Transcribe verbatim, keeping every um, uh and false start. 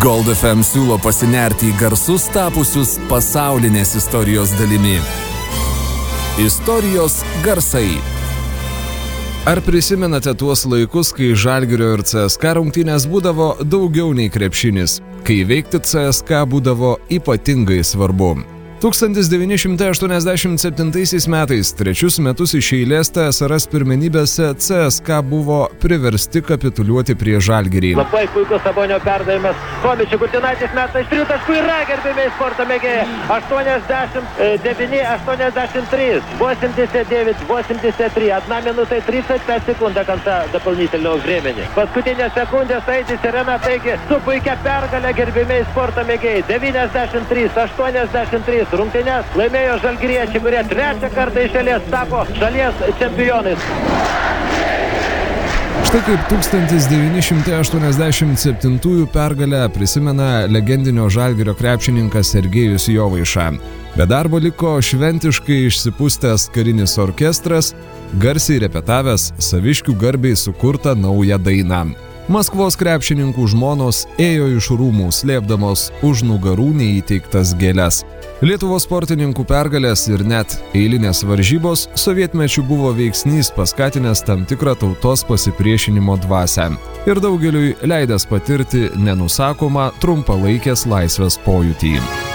Gold F M siūlo pasinerti į garsus tapusius pasaulinės istorijos dalimi. Istorijos garsai. Ar prisimenate tuos laikus, kai Žalgirio ir C S K rungtynės būdavo daugiau nei krepšinis, kai įveikti C S K būdavo ypatingai svarbu? tūkstantis devyni šimtai aštuoniasdešimt septintaisiais metais trečius metus iš eilės T S R S pirmenybėse C S K buvo priversti kapituliuoti prie Žalgirį. Labai puikus Sabonio perdavimas. Komičių Kurtinaitis meta iš trijų taškų ir gerbėmiai sporto mėgėjai. aštuoniasdešimt devyni aštuoniasdešimt trys. восемьдесят девять восемьдесят три. Одна минута и тридцать пять секунд до конца дополнительного времени. Paskutinė sekundė Aidi Sirena, taigi su puikia pergalė gerbėmiai sporto mėgėjai. devyniasdešimt trys aštuoniasdešimt trys. Rungtynes laimėjo žalgiriečiai, kurie trečią kartą iš eilės tapo šalies čempionais. Štai kaip tūkstantis devyni šimtai aštuoniasdešimt septintųjų pergalę prisimena legendinio Žalgirio krepšininkas Sergejus Jovaiša. Be darbo liko šventiškai išsipūstęs karinis orkestras, garsiai repetavęs saviškių garbei sukurtą naują dainą. Maskvos krepšininkų žmonos ėjo iš rūmų slėpdamos už nugarų neįteiktas gėles. Lietuvos sportininkų pergalės ir net eilinės varžybos sovietmečiu buvo veiksnys paskatinęs tam tikrą tautos pasipriešinimo dvasią ir daugeliui leidęs patirti nenusakomą trumpalaikės laisvės pojūtį.